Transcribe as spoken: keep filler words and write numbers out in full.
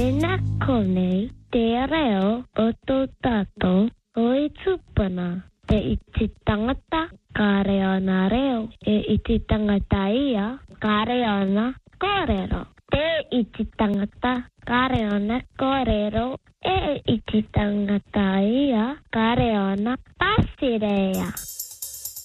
nakone te reo o tō tātou o i tūpuna. Te iti tangata ka reo na reo. E iti tangata ia ka reo na kōrero. Te iti tangata ka reo na kōrero. E iti tangata ia ka reo na pasirea.